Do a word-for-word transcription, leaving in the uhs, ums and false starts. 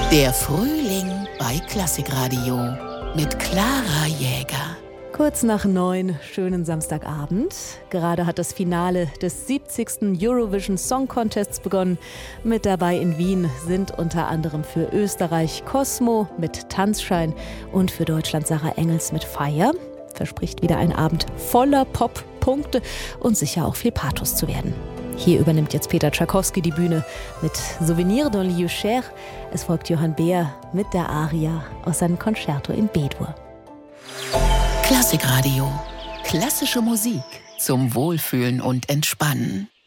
Der Frühling bei Klassikradio mit Clara Jäger. Kurz nach neun, schönen Samstagabend. Gerade hat das Finale des siebzigsten Eurovision Song Contests begonnen. Mit dabei in Wien sind unter anderem für Österreich Cosmo mit Tanzschein und für Deutschland Sarah Engels mit Fire. Verspricht wieder ein Abend voller Pop-Punkte und sicher auch viel Pathos zu werden. Hier übernimmt jetzt Peter Tschaikowski die Bühne mit Souvenir d'un lieu cher. Es folgt Johann Beer mit der Aria aus seinem Concerto in B-Dur. Klassikradio. Klassische Musik zum Wohlfühlen und Entspannen.